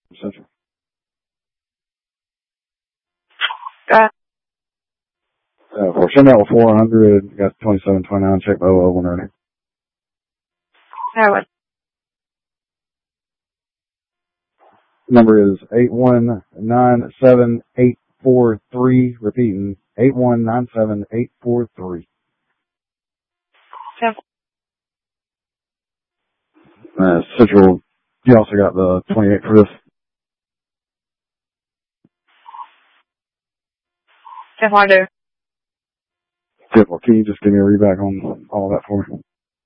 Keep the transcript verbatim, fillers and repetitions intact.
Central. Uh, Uh, for Chanel four hundred, got twenty-seven twenty-nine, check O O when ready. no, what? Number is eight one nine seven eight four three, repeating, eight one nine seven eight four three. Yeah. Uh, Central, you also got the twenty-eight for this. If I do. Good, well, can you just give me a readback on all that for me?